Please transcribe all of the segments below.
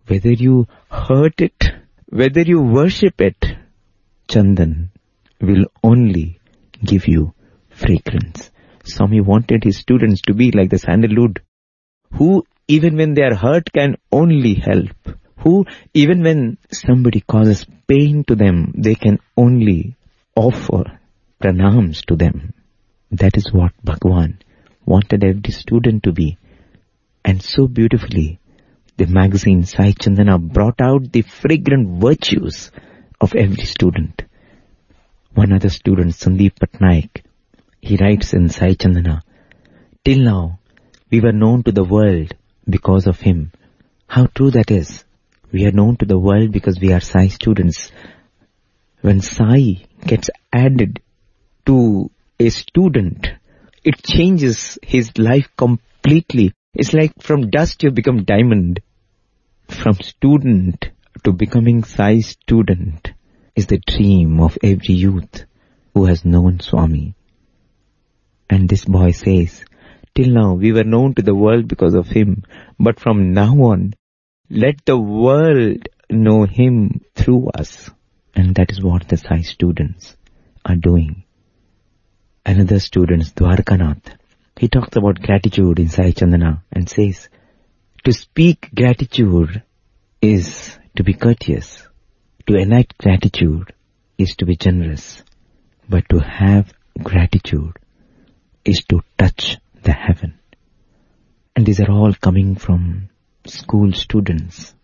Whether you hurt it, whether you worship it, Chandan will only give you fragrance. Swami wanted his students to be like the sandalwood, who even when they are hurt can only help, who even when somebody causes pain to them, they can only offer pranams to them. That is what Bhagwan wanted every student to be. And so beautifully, the magazine Sai Chandana brought out the fragrant virtues of every student. One other student, Sandeep Patnaik, he writes in Sai Chandana, "Till now, we were known to the world because of him." How true that is. We are known to the world because we are Sai students. When Sai gets added to a student, it changes his life completely. It's like from dust you become diamond. From student to becoming Sai student is the dream of every youth who has known Swami. And this boy says, "Till now we were known to the world because of him, but from now on, let the world know him through us." And that is what the Sai students are doing. Another student, Dwarkanath, he talks about gratitude in Sai Chandana and says, "To speak gratitude is to be courteous. To enact gratitude is to be generous. But to have gratitude is to touch the heaven." And these are all coming from school students.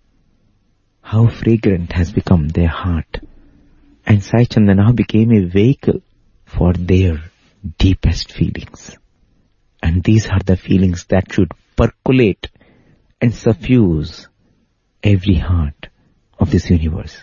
How fragrant has become their heart. And Sai Chandana became a vehicle for their deepest feelings. And these are the feelings that should percolate and suffuse every heart of this universe.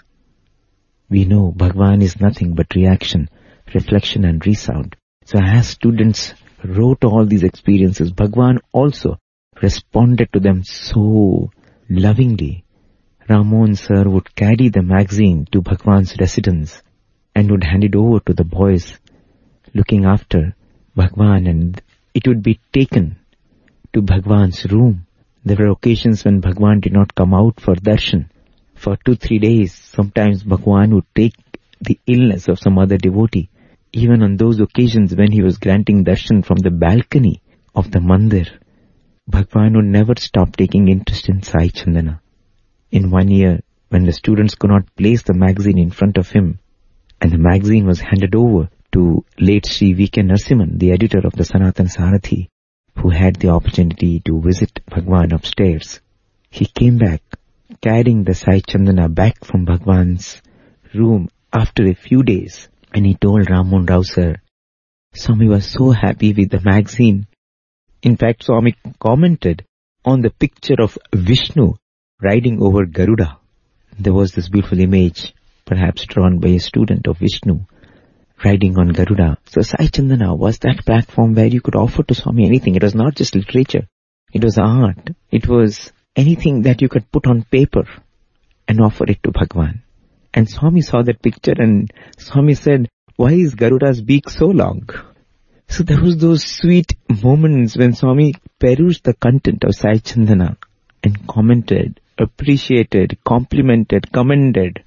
We know Bhagwan is nothing but reaction, reflection and resound. So as students wrote all these experiences, Bhagwan also responded to them so lovingly. Ramon sir would carry the magazine to Bhagwan's residence and would hand it over to the boys looking after Bhagwan, and it would be taken to Bhagwan's room. There were occasions when Bhagwan did not come out for darshan for 2-3 days. Sometimes Bhagwan would take the illness of some other devotee. Even on those occasions when he was granting darshan from the balcony of the mandir, Bhagwan would never stop taking interest in Sai Chandana. In one year, when the students could not place the magazine in front of him, and the magazine was handed over to late Sri V.K. Narasimhan, the editor of the Sanatana Sarathi, who had the opportunity to visit Bhagwan upstairs, he came back carrying the Sai Chandana back from Bhagwan's room after a few days, and he told Ramon Rao sir, "Swami was so happy with the magazine. In fact, Swami commented on the picture of Vishnu riding over Garuda. There was this beautiful image, perhaps drawn by a student of Vishnu, riding on Garuda. So Sai Chandana was that platform where you could offer to Swami anything. It was not just literature. It was art. It was anything that you could put on paper and offer it to Bhagwan. And Swami saw that picture and Swami said, "Why is Garuda's beak so long?" So there was those sweet moments when Swami perused the content of Sai Chandana and commented, appreciated, complimented, commended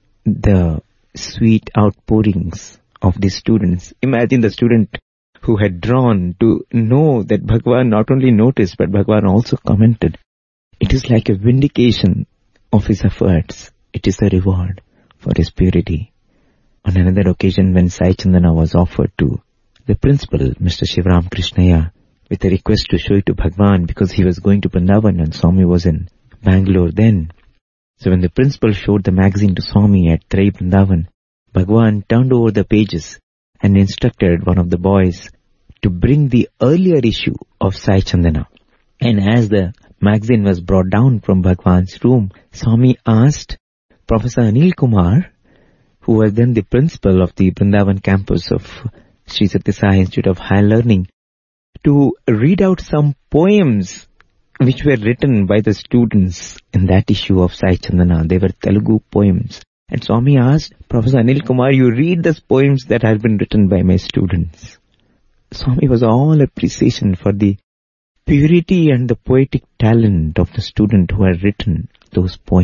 the sweet outpourings of the students. Imagine the student who had drawn to know that Bhagwan not only noticed, but Bhagwan also commented. It is like a vindication of his efforts. It is a reward for his purity. On another occasion, when Sai Chandana was offered to the principal, Mr. Shivram Krishnaya, with a request to show it to Bhagwan because he was going to Vrindavan and Swami was in Bangalore then. So when the principal showed the magazine to Swami at Trai Vrindavan, Bhagwan turned over the pages and instructed one of the boys to bring the earlier issue of Sai Chandana. And as the magazine was brought down from Bhagwan's room, Swami asked Professor Anil Kumar, who was then the principal of the Vrindavan campus of Sri Satya Sai Institute of Higher Learning, to read out some poems which were written by the students in that issue of Sai Chandana. They were Telugu poems. And Swami asked, "Professor Anil Kumar, you read those poems that have been written by my students." Swami was all appreciation for the purity and the poetic talent of the student who had written those poems.